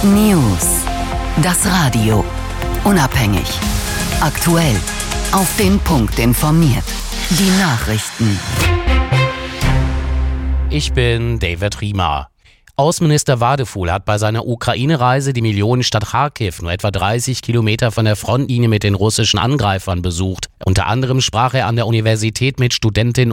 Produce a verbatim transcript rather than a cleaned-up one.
News. Das Radio. Unabhängig. Aktuell. Auf den Punkt informiert. Die Nachrichten. Ich bin David Riemer. Außenminister Wadefuhl hat bei seiner Ukraine-Reise die Millionenstadt Charkiw, nur etwa dreißig Kilometer von der Frontlinie, mit den russischen Angreifern besucht. Unter anderem sprach er an der Universität mit Studentinnen